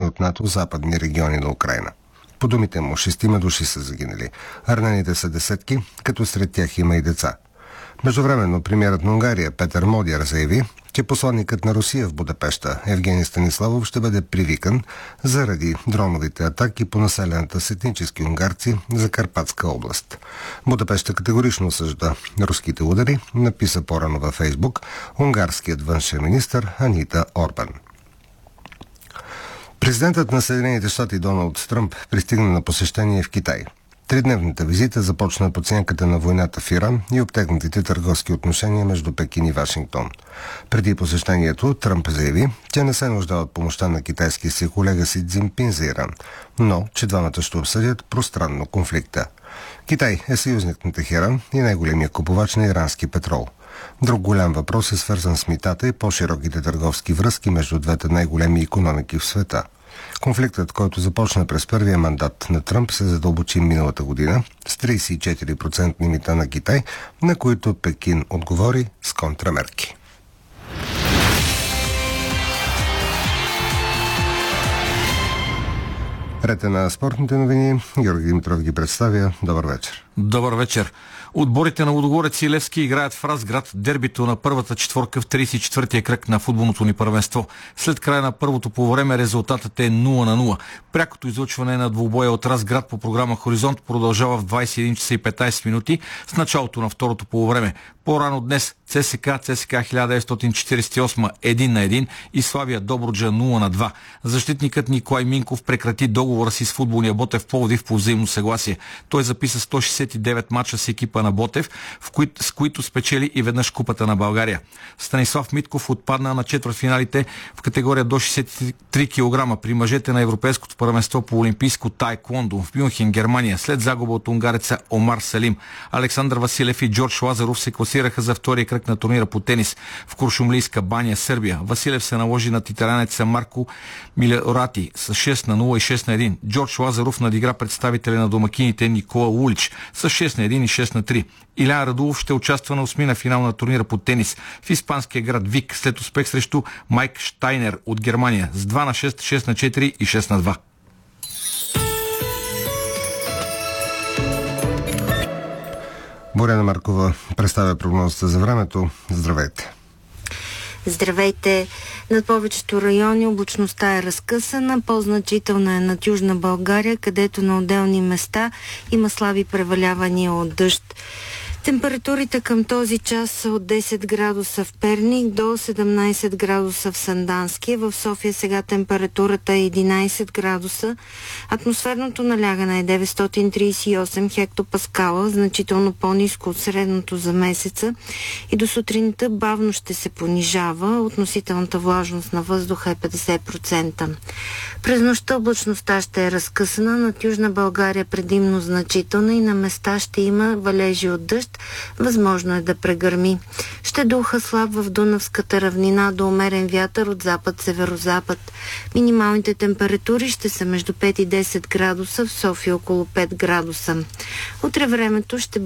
от НАТО в западни региони на Украйна. По думите му, 6 души са загинали. Ранените са десетки, като сред тях има и деца. Междувременно премиерът на Унгария Петър Модиар заяви, че посланникът на Русия в Будапеща Евгений Станиславов ще бъде привикан заради дроновите атаки по населената с етнически унгарци за Карпатска област. Будапеща категорично осъжда руските удари, написа по-рано във Фейсбук унгарският външен министър Анита Орбан. Президентът на Съединените щати Доналд Тръмп пристигна на посещение в Китай. Тридневната визита започна по оценката на войната в Иран и обтегнатите търговски отношения между Пекин и Вашингтон. Преди посещението Тръмп заяви, че не се нуждае от помощта на китайския си колега Си Цзинпин за Иран, но че двамата ще обсъдят пространно конфликта. Китай е съюзник на Техеран и най-големия купувач на ирански петрол. Друг голям въпрос е свързан с митата и по-широките търговски връзки между двете най-големи икономики в света. Конфликтът, който започна през първия мандат на Тръмп, се задълбочи миналата година с 34% мита на Китай, на които Пекин отговори с контрамерки. Ред е на спортните новини. Георги Димитров ги представя. Добър вечер. Добър вечер. Отборите на Лудогорец и Левски играят в Разград дербито на първата четворка в 34-я кръг на футболното ни първенство. След края на първото полувреме резултатът е 0-0. Прякото излъчване на двубоя от Разград по програма Хоризонт продължава в 21 часа и 15 минути с началото на второто полувреме. По-рано днес ЦСКА 1948 1-1 и Славия Добруджа 0-2. Защитникът Николай Минков прекрати договора си с футболния Ботев Пловдив по взаимно съгласие. Той записа 169 мача с екипа на Ботев, с които спечели и веднъж Купата на България. Станислав Митков отпадна на четвъртфиналите в категория до 63 кг при мъжете на Европейското първенство по олимпийско таеквондо в Мюнхен, Германия, след загуба от унгареца Омар Салим. Александър Василев и Джордж Лазаров се класираха за втория кръг на турнира по тенис в Куршумлийска баня, Сърбия. Василев се наложи на титаранеца Марко Милерати с 6-0 и 6-1. Джордж Лазаров надигра представителя на домакините Никола Улич с 6-1 и 6-3. Илян Радулов ще участва на 8-на финал на турнира по тенис в испанския град Вик след успех срещу Майк Штайнер от Германия с 2-6, 6-4 и 6-2. Боряна Маркова представя прогнозата за времето. Здравейте! Здравейте! Над повечето райони облачността е разкъсана, по-значителна е над Южна България, където на отделни места има слаби превалявания от дъжд. Температурите към този час са от 10 градуса в Перник до 17 градуса в Сандански. В София сега температурата е 11 градуса. Атмосферното налягане е 938 хектопаскала, значително по-ниско от средното за месеца. И до сутринта бавно ще се понижава. Относителната влажност на въздуха е 50%. През нощта облачността ще е разкъсана. Над Южна България предимно значителна и на места ще има валежи от дъжд. Възможно е да прегърми. Ще духа слаб в Дунавската равнина до умерен вятър от запад-северозапад. Минималните температури ще са между 5 и 10 градуса, в София около 5 градуса. Утре времето ще